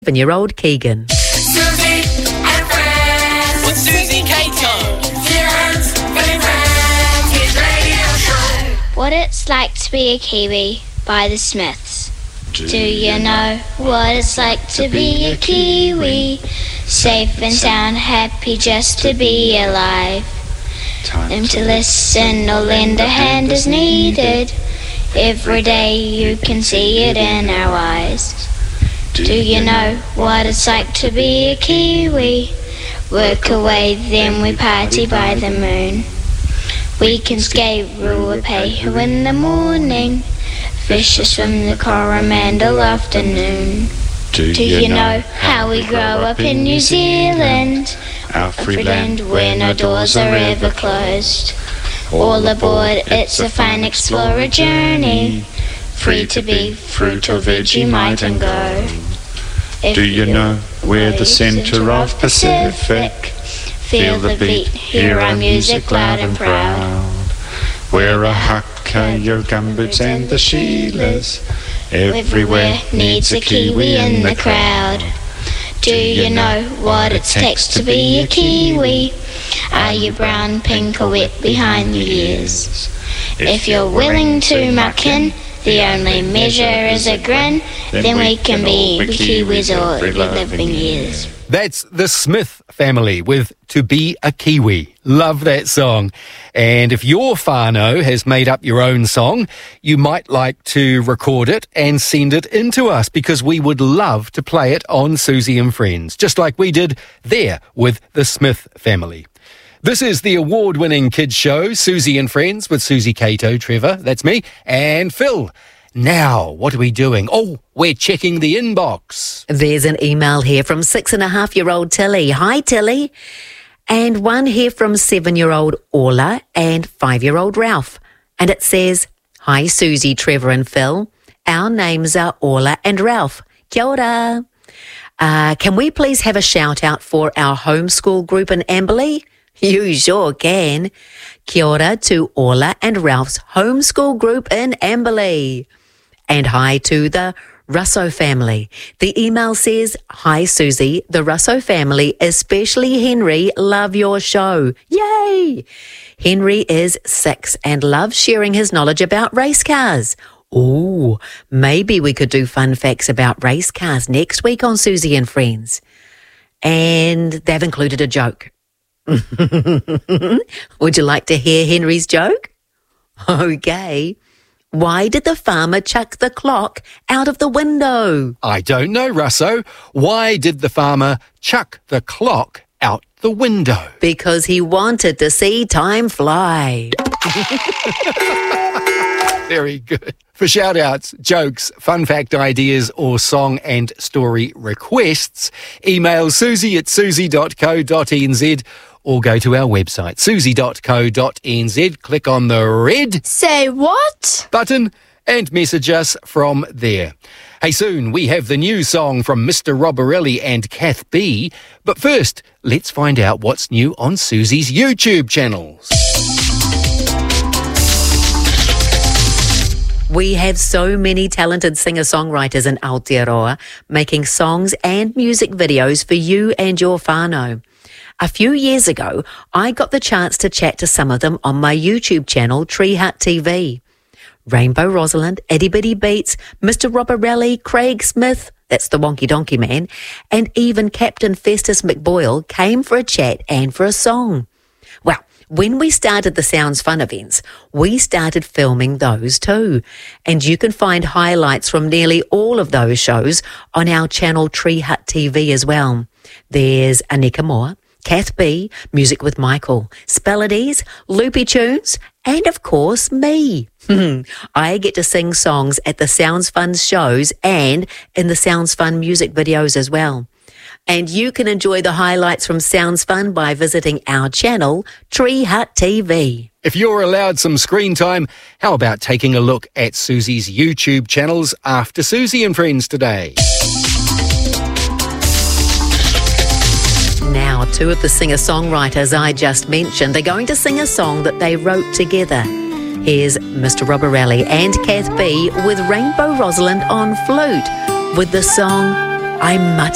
7-year-old Keegan. Susie and Friends with Susie Cato. Dylan's Friends, his radio show. What It's Like to Be a Kiwi by the Smiths. Do you know what it's like to be a Kiwi? Safe and sound, happy just to be alive. Time to listen or lend a hand is needed. Every day you can see it in our eyes. Do you know what it's like to be a Kiwi? Work away, then we party by the moon. We can skate Ruapehu in the morning, fish or swim the Coromandel afternoon. Do you know how we grow up in New Zealand? Our free land where no doors are ever closed. All aboard, it's a fun explorer journey. Free to be fruit or veg you might and go. Do you know we're the centre of Pacific? Feel the beat, hear our music loud and proud. We're a haka, your gumboots and the Sheilas. Everywhere needs a Kiwi in the crowd. Do you know what it takes to be a Kiwi? Are you brown, pink or wet behind the ears? If you're willing to muck in, the only measure is a grin, then we can be Kiwis all 11 years. That's the Smith family with To Be a Kiwi. Love that song. And if your whānau has made up your own song, you might like to record it and send it in to us, because we would love to play it on Susie and Friends, just like we did there with the Smith family. This is the award-winning kids show, Susie and Friends, with Susie Cato, Trevor, that's me, and Phil. Now, what are we doing? Oh, we're checking the inbox. There's an email here from 6.5-year-old Tilly. Hi, Tilly. And one here from 7-year-old Orla and 5-year-old Ralph. And it says, Hi, Susie, Trevor and Phil. Our names are Orla and Ralph. Kia ora. Can we please have a shout-out for our homeschool group in Amberley? You sure can. Kia ora to Orla and Ralph's homeschool group in Amberley. And hi to the Russo family. The email says, Hi Susie, the Russo family, especially Henry, love your show. Yay! Henry is 6 and loves sharing his knowledge about race cars. Ooh, maybe we could do fun facts about race cars next week on Susie and Friends. And they've included a joke. Would you like to hear Henry's joke? Okay. Why did the farmer chuck the clock out of the window? I don't know, Russo. Why did the farmer chuck the clock out the window? Because he wanted to see time fly. Very good. For shout-outs, jokes, fun fact ideas or song and story requests, email susie@susie.co.nz or go to our website, susie.co.nz, click on the red Say what? button and message us from there. Hey, soon we have the new song from Mr. Roborelli and Kath B. But first, let's find out what's new on Susie's YouTube channels. We have so many talented singer-songwriters in Aotearoa making songs and music videos for you and your whānau. A few years ago, I got the chance to chat to some of them on my YouTube channel, Tree Hut TV. Rainbow Rosalind, Itty Bitty Beats, Mr. Roborelli, Craig Smith, that's the Wonky Donkey Man, and even Captain Festus McBoyle came for a chat and for a song. Well, when we started the Sounds Fun events, we started filming those too. And you can find highlights from nearly all of those shows on our channel Tree Hut TV as well. There's Anika Moore, Kath B, Music with Michael, Spelladies, Loopy Tunes, and of course me. I get to sing songs at the Sounds Fun shows and in the Sounds Fun music videos as well. And you can enjoy the highlights from Sounds Fun by visiting our channel, Tree Hut TV. If you're allowed some screen time, how about taking a look at Susie's YouTube channels after Susie and Friends today? Now, two of the singer-songwriters I just mentioned are going to sing a song that they wrote together. Here's Mr. Roborelli and Kath B with Rainbow Rosalind on flute with the song I Mutter.